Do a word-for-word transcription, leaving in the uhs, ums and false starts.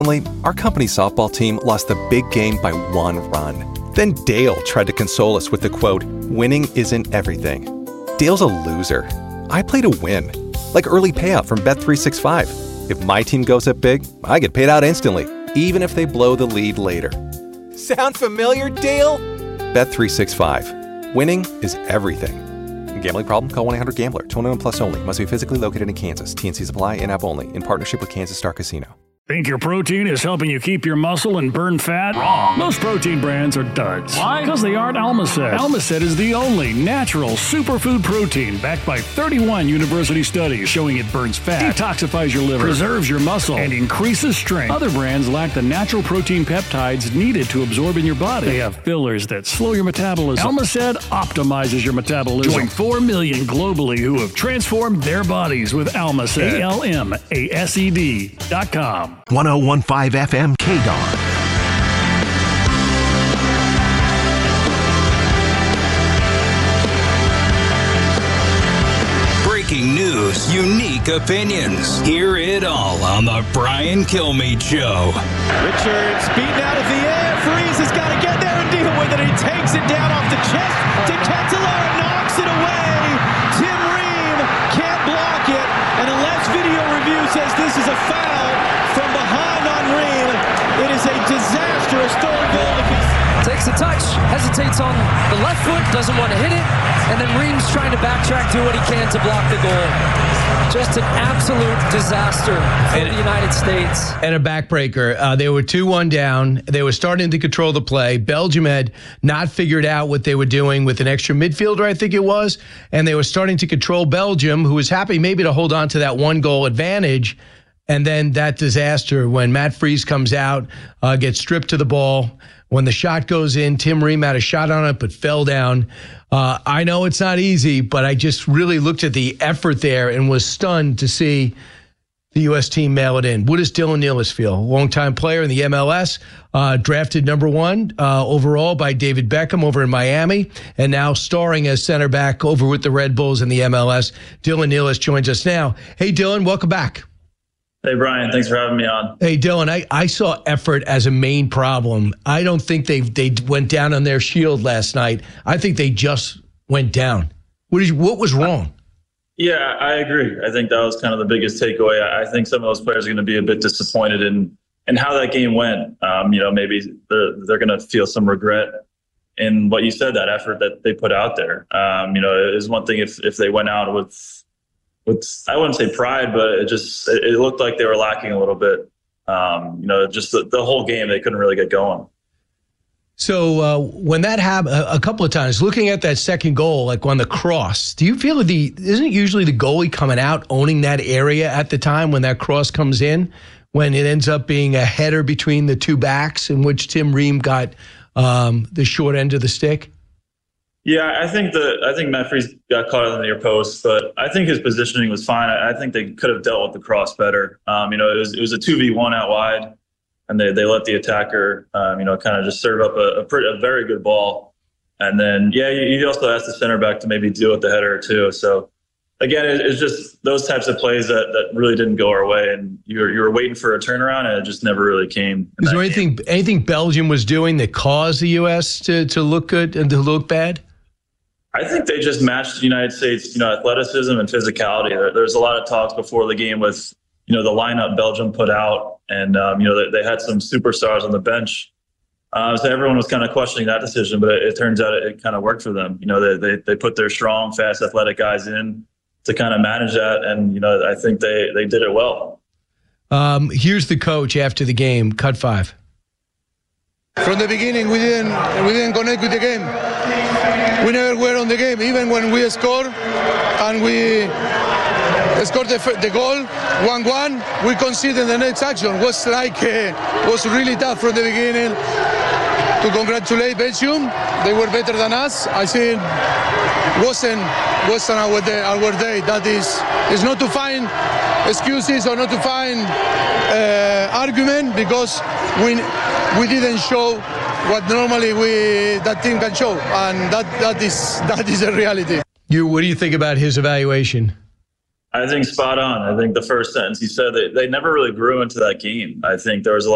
Recently, our company softball team lost the big game by one run. Then Dale tried to console us with the quote, "Winning isn't everything." Dale's a loser. I play to win. Like early payout from Bet three sixty-five. If my team goes up big, I get paid out instantly, even if they blow the lead later. Sound familiar, Dale? Bet three sixty-five. Winning is everything. Gambling problem? Call one eight hundred gambler. twenty-one plus only. Must be physically located in Kansas. T N Cs apply. In-app only. In partnership with Kansas Star Casino. Think your protein is helping you keep your muscle and burn fat? Wrong. Most protein brands are duds. Why? Because they aren't Almacet. Almacet is the only natural superfood protein backed by thirty-one university studies showing it burns fat, detoxifies your liver, preserves your muscle, and increases strength. Other brands lack the natural protein peptides needed to absorb in your body. They have fillers that slow your metabolism. Almacet optimizes your metabolism. Join four million globally who have transformed their bodies with Almacet. A L M A S E D dot com. one oh one point five F M K D A R. Breaking news, unique opinions. Hear it all on the Brian Kilmeade Show. Richards beaten out of the air. Freeze has got to get there and deal with it. He takes it down off the chest to Ketelaere, knocks it away. Tim Ream can't block it. And unless video review says this is a foul from behind on Ream, it is a disastrous third goal. Takes a touch, hesitates on the left foot, doesn't want to hit it, and then Ream's trying to backtrack, do what he can to block the goal. Just an absolute disaster for and, the United States. And a backbreaker. Uh, they were two one down. They were starting to control the play. Belgium had not figured out what they were doing with an extra midfielder, I think it was, and they were starting to control Belgium, who was happy maybe to hold on to that one-goal advantage. And then that disaster when Matt Freese comes out, uh, gets stripped to the ball. When the shot goes in, Tim Ream had a shot on it but fell down. Uh, I know it's not easy, but I just really looked at the effort there and was stunned to see the U S team mail it in. What does Dylan Nealis feel? Longtime player in the M L S, uh, drafted number one uh, overall by David Beckham over in Miami, and now starring as center back over with the Red Bulls in the M L S. Dylan Nealis joins us now. Hey, Dylan, welcome back. Hey, Brian, thanks for having me on. Hey, Dylan, I, I saw effort as a main problem. I don't think they they went down on their shield last night. I think they just went down. What is what was wrong? Yeah, I agree. I think that was kind of the biggest takeaway. I think some of those players are going to be a bit disappointed in, in how that game went. Um, you know, maybe they're, they're going to feel some regret in what you said, that effort that they put out there. Um, you know, it is one thing if, if they went out with with, I wouldn't say pride, but it just, it, it looked like they were lacking a little bit. Um, you know, just the, the whole game, they couldn't really get going. So uh, when that happened a, a couple of times, looking at that second goal, like on the cross, do you feel the, isn't it usually the goalie coming out, owning that area at the time when that cross comes in, when it ends up being a header between the two backs in which Tim Ream got um, the short end of the stick? Yeah, I think the I think Matt Freese got caught in the near post, but I think his positioning was fine. I, I think they could have dealt with the cross better. Um, you know, it was it was a two v one out wide, and they, they let the attacker, um, you know, kind of just serve up a, a, pretty, a very good ball. And then, yeah, you, you also asked the center back to maybe deal with the header too. So, again, it, it's just those types of plays that, that really didn't go our way, and you were, you were waiting for a turnaround, and it just never really came. Is there anything game. anything Belgium was doing that caused the U S to to look good and to look bad? I think they just matched the United States, you know, athleticism and physicality. There, there's a lot of talks before the game with, you know, the lineup Belgium put out, and um, you know they, they had some superstars on the bench. Uh, so everyone was kind of questioning that decision, but it, it turns out it, it kind of worked for them. You know, they, they they put their strong, fast, athletic guys in to kind of manage that, and you know I think they they did it well. Um, here's the coach after the game. Cut five. From the beginning, we didn't we didn't connect with the game. We never were on the game, even when we scored and we scored the, the goal one one. We conceded the next action. It was like uh, was really tough from the beginning. To congratulate Belgium, they were better than us. I think wasn't wasn't our day. Our day. That is, is not to find excuses or not to find uh, argument, because we we didn't show what normally we that team can show, and that that is that is a reality. You, what do you think about his evaluation? I think spot on. I think the first sentence he said, they, they never really grew into that game. I think there was a lot